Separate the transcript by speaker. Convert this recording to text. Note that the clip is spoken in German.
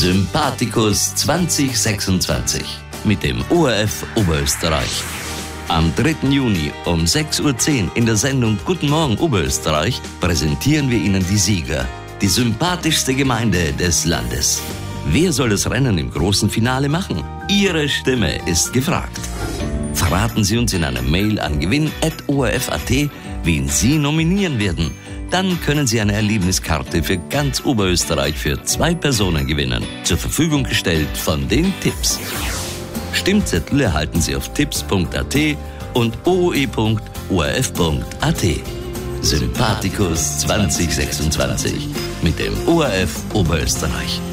Speaker 1: Sympathikus 2026 mit dem ORF Oberösterreich. Am 3. Juni um 6:10 Uhr in der Sendung Guten Morgen Oberösterreich präsentieren wir Ihnen die Sieger, die sympathischste Gemeinde des Landes. Wer soll das Rennen im großen Finale machen? Ihre Stimme ist gefragt. Verraten Sie uns in einer Mail an gewinn@orf.at, wen Sie nominieren werden. Dann können Sie eine Erlebniskarte für ganz Oberösterreich für 2 Personen gewinnen. Zur Verfügung gestellt von den Tipps. Stimmzettel erhalten Sie auf tipps.at und ooe.orf.at. Sympathikus 2026 mit dem ORF Oberösterreich.